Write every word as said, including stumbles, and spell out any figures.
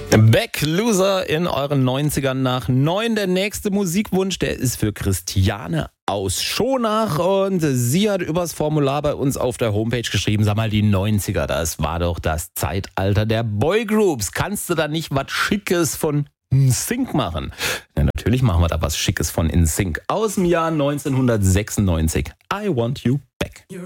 Back Loser in euren neunzigern nach neun. Der nächste Musikwunsch, der ist für Christiane aus Schonach und sie hat übers Formular bei uns auf der Homepage geschrieben, sag mal, die neunziger, das war doch das Zeitalter der Boygroups. Kannst du da nicht was Schickes von N Sync machen? Ja, natürlich machen wir da was Schickes von N Sync aus dem Jahr neunzehnhundertsechsundneunzig. I Want You Back.